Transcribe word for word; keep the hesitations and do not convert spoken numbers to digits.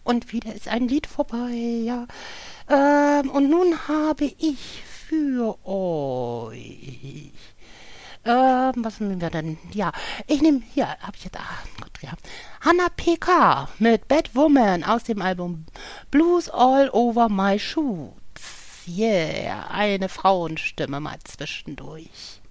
Und wieder ist ein Lied vorbei, ja. Ähm, und nun habe ich für euch. Ähm, was nehmen wir denn? Ja, ich nehme, hier, habe ich jetzt, ah, Gott, ja. Hannah P K mit Bad Woman aus dem Album Blues All Over My Shoes. Yeah, eine Frauenstimme mal zwischendurch.